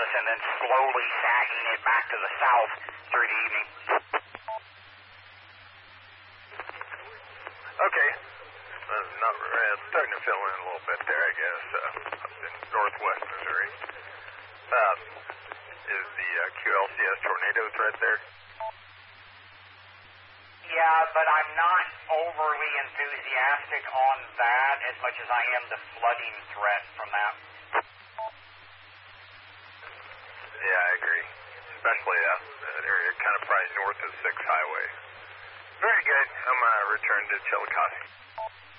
and then slowly sagging it back to the south through the evening. Okay. It's starting to fill in a little bit there, I guess, up in northwest Missouri. Is the QLCS tornado threat there? Yeah, but I'm not overly enthusiastic on that as much as I am the flooding threat from that. Yeah, I agree. Especially that area kind of probably north of 6 Highway. Very good. I'm going to return to Chillicothe.